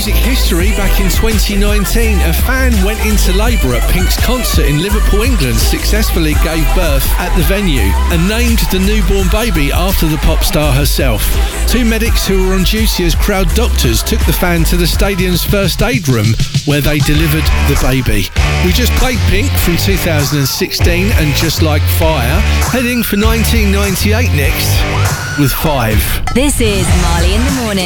music history back in 2019. A fan went into labour at Pink's concert in Liverpool, England, successfully gave birth at the venue and named the newborn baby after the pop star herself. Two medics who were on duty as crowd doctors took the fan to the stadium's first aid room where they delivered the baby. We just played Pink from 2016 and Just Like Fire, heading for 1998 next with 5. This is Marley in the Morning.